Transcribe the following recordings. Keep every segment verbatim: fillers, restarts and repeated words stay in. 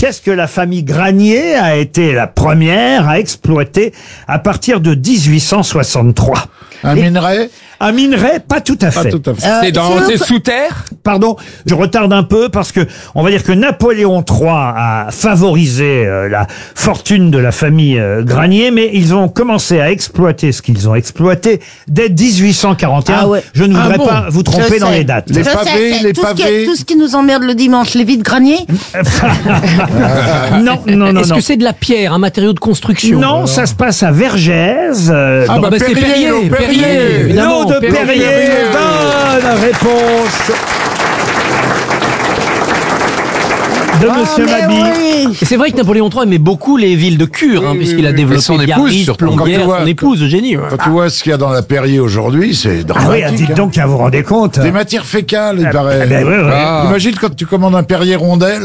pièce que la famille Granier a été la première à exploiter à partir de dix-huit cent soixante-trois. Un minerai? Un minerai, pas tout à fait. Pas tout à fait. Euh, C'est dans, si c'est vous- sous terre? Pardon, je retarde un peu parce que on va dire que Napoléon trois a favorisé euh, la fortune de la famille euh, Granier, mais ils ont commencé à exploiter ce qu'ils ont exploité dès dix-huit cent quarante et un. Ah ouais. Je ne Ah voudrais bon pas vous tromper Je dans sais. les dates. Les Je pavés, sais, c'est les tout ce qui est- pavés. tout ce qui nous emmerde le dimanche, les vides graniers. Non, non, non, Est-ce non. que c'est de la pierre, un matériau de construction? Non, ça se passe à Vergès. euh, Ah dans- bah, bah, c'est Perrier, Perrier, l'eau Perrier, Perrier. évidemment. L'eau de Perrier, Perrier. Perrier. Bonne réponse de Monsieur Ah, mais Mabille. oui. Et c'est vrai que Napoléon trois aimait beaucoup les villes de cure, hein, Oui, puisqu'il oui, a oui. développé Et son épouse, Biarritz, surtout. Plombières, Quand tu vois- son épouse, Eugénie. ouais. Quand tu vois ce qu'il y a dans la Perrier aujourd'hui, c'est Ah dramatique. oui, ah, dites hein. donc, à vous rendez compte. Des matières fécales, il Ah, paraît. ah, ben oui, oui. Ah. Imagine quand tu commandes un Perrier rondelle.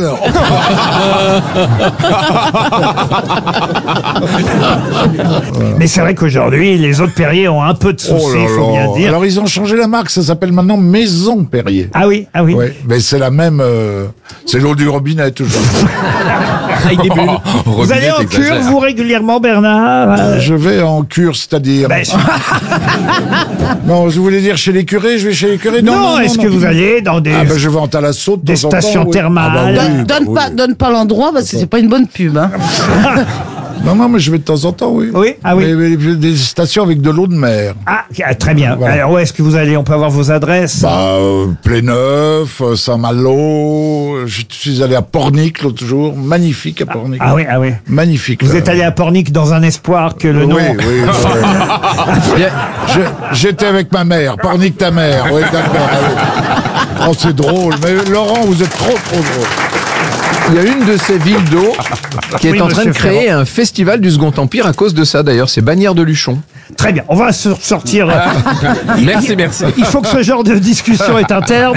Mais c'est vrai qu'aujourd'hui, les autres Perrier ont un peu de soucis, Oh là il faut là. bien dire. Alors ils ont changé la marque, ça s'appelle maintenant Maison Perrier. Ah oui, ah oui. Ouais, mais c'est la même. euh, c'est l'eau du robinet toujours. Avec des bulles. Vous allez en cure, vous, régulièrement, Bernard Euh, Je vais en cure, c'est-à-dire. ben, Non, je voulais dire chez les curés, je vais chez les curés. Non, non, non, non, est-ce non. que vous allez dans des... Ah ben je vais en Thalasso de des temps en temps, stations oui. thermales. Ah bah oui, Donne, bah donne oui. pas, donne pas l'endroit parce que c'est pas une bonne pub. Hein. Non, non, mais je vais de temps en temps, oui. Oui, ah oui. Mais- mais des stations avec de l'eau de mer. Ah, ah, très bien. Voilà. Alors, où est-ce que vous allez? On peut avoir vos adresses? Bah, euh, Pléneuf, euh, Saint-Malo. Je suis allé à Pornic l'autre jour. Magnifique à Pornic. Ah oui, ah oui. Magnifique. Vous là. êtes allé à Pornic dans un espoir que le Oui, nom... oui, oui. Je- J'étais avec ma mère. Pornic ta mère. Oui, d'accord. Ah oui. Oh, c'est drôle. Mais Laurent, vous êtes trop, trop drôle. Il y a une de ces villes d'eau qui est Oui, en train monsieur de créer un festival du Second Empire à cause de ça d'ailleurs, c'est Bagnères de Luchon. Très bien, on va se sortir... Merci, merci. Il faut que ce genre de discussion ait un terme.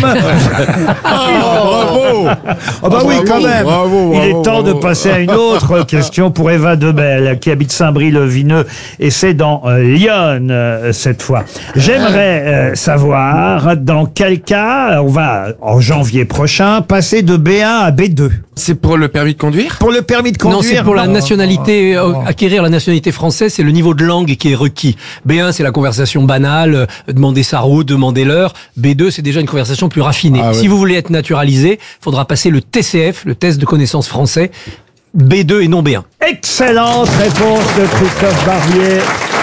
Bravo. Oh bah oui, quand même. Bravo, Il bravo, est temps de bravo. passer à une autre question pour Eva Debelle, qui habite Saint-Brie-le-Vineux, et c'est dans euh, Lyon euh, cette fois. J'aimerais euh, savoir dans quel cas on va, en janvier prochain, passer de B un à B deux. C'est pour le permis de conduire? Pour le permis de conduire. Non, c'est pour la non. nationalité, euh, acquérir la nationalité française, c'est le niveau de langue qui est requis. B un, c'est la conversation banale, euh, demander sa route, demander l'heure. B deux, c'est déjà une conversation plus raffinée. Ah ouais. Si vous voulez être naturalisé, il faudra passer le T C F, le test de connaissance français, B deux et non B un. Excellente réponse de Christophe Barbier.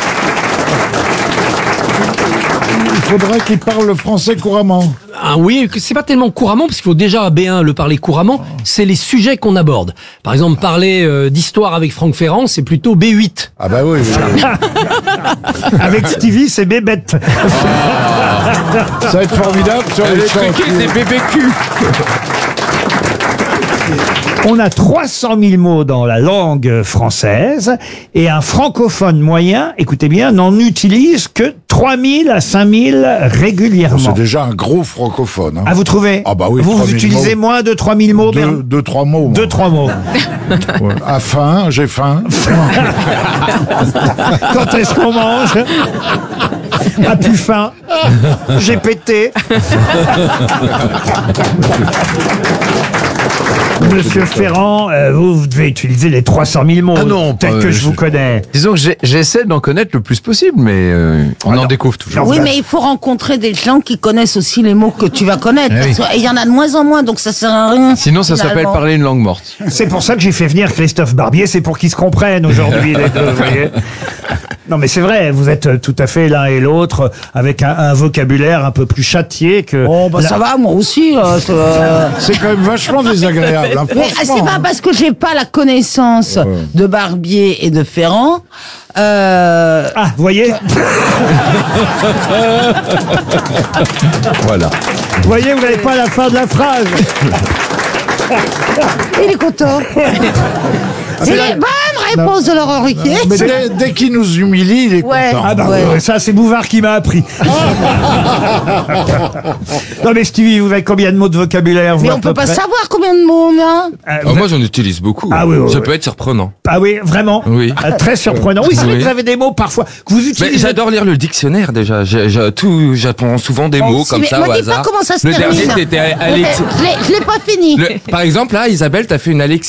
Il faudrait qu'il parle le français couramment. Ah oui, que c'est pas tellement couramment, parce qu'il faut déjà à B un le parler couramment, c'est les sujets qu'on aborde. Par exemple, parler euh, d'histoire avec Franck Ferrand, c'est plutôt B huit. Ah bah oui. oui. Avec Stevie, c'est Bébête. Ça va être formidable sur les Le truc, chantiers. c'est B B Q. On a trois cent mille mots dans la langue française et un francophone moyen, écoutez bien, n'en utilise que trois mille à cinq mille régulièrement. C'est déjà un gros francophone. Hein. Ah, vous trouvez? Ah bah oui, Vous, vous trois mille utilisez mots. moins de trois mille mots, Deux, Bern- deux, trois mots. moi. Deux, trois mots. Ouais. À faim, j'ai faim. Quand est-ce qu'on mange? A plus faim. J'ai pété. Monsieur Ferrand, euh, vous, vous devez utiliser les trois cent mille mots, Ah non, tel pas, que euh, je vous je- connais. Disons que j'ai- j'essaie d'en connaître le plus possible, mais euh, on en découvre toujours. Non, Oui, vous mais il faut rencontrer des gens qui connaissent aussi les mots que tu vas connaître. Eh oui. Parce que- Et il y en a de moins en moins, donc ça sert à rien. Sinon, ça s'appelle finalement. parler une langue morte. C'est pour ça que j'ai fait venir Christophe Barbier, c'est pour qu'ils se comprennent aujourd'hui, les deux, vous voyez. Non, mais c'est vrai, vous êtes euh, tout à fait l'un et l'autre euh, avec un, un vocabulaire un peu plus châtié que... Oh, bah la- ça va, moi aussi. euh, c'est, euh, C'est quand même vachement désagréable. Hein, Mais ah, c'est pas parce que j'ai pas la connaissance de Barbier et de Ferrand. Euh... Ah, vous voyez Voilà. Vous voyez, vous n'avez pas la fin de la phrase. Il est content. C'est la- une bonne réponse de Laurent Ruquier. Mais dès, dès qu'il nous humilie, il est Ouais. content. Ah bah Ouais. ouais, ça c'est Bouvard qui m'a appris. Non mais Stevie, vous avez combien de mots de vocabulaire vous, Mais à on peu peut pas près savoir combien de mots on a. Euh, Oh, moi, j'en utilise beaucoup. Ah oui, oui, Ça oui. peut être surprenant. Ah oui, vraiment Oui. Ah, très surprenant. Oui, c'est vrai Oui. que vous avez des mots parfois que vous Mais utilisez. j'adore lire le dictionnaire déjà. J'ai- j'ai- tout, j'apprends souvent des Moi mots aussi, comme mais ça me au dis pas hasard. comment ça se Le termine. dernier, c'était Je Alex. l'ai- je l'ai pas fini. Le- Par exemple, là, Isabelle, t'as fait une Alexis.